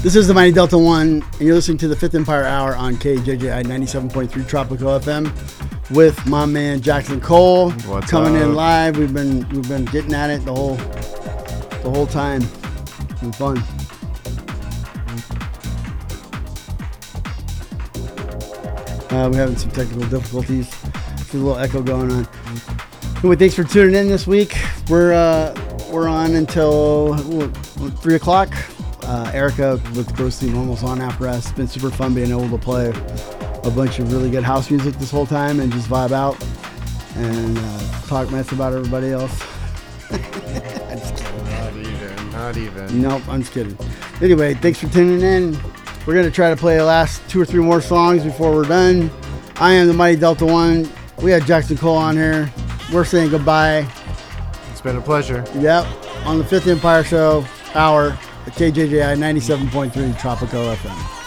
This is the Mighty Delta One, and you're listening to the Fifth Empire Hour on KJJI 97.3 Tropical FM with my man Jackson Cole. What's coming up? in live. We've been getting at it the whole time. It's been fun. We're having some technical difficulties. There's a little echo going on. Anyway, thanks for tuning in this week. We're on until 3 o'clock. Erica with Grossly Normal's on after us. It's been super fun being able to play a bunch of really good house music this whole time and just vibe out and talk mess about everybody else. I'm just kidding. Not even. Nope, I'm just kidding. Anyway, thanks for tuning in. We're going to try to play the last 2 or 3 more songs before we're done. I am the Mighty Delta One. We had Jackson Cole on here. We're saying goodbye. It's been a pleasure. Yep, on the Fifth Empire Show Hour at KJJI 97.3 Tropico FM.